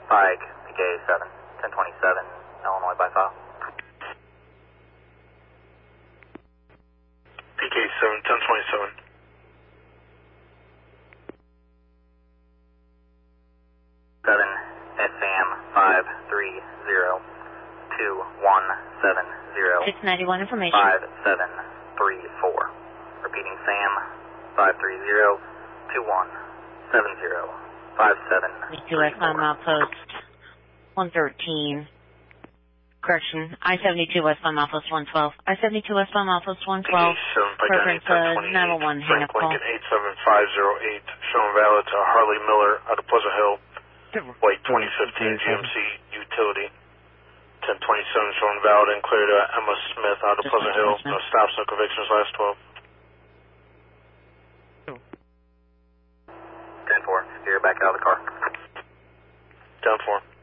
Pike, PK7, 1027, Illinois by file. PK7, 1027. SAM 5302170 691 information. 5734. Repeating SAM 5302170 72 westbound milepost 113. Correction, I-72 westbound milepost 112. I-72 westbound milepost 112. Preference 911, hang up call. Lincoln 87508, showing valid to Harley Miller out of Pleasant Hill. White 2015 GMC utility. 1027 showing valid and clear to Emma Smith out of Pleasant Hill. No stops, no convictions, last 12. 10-4, steer back out of the car. 10-4.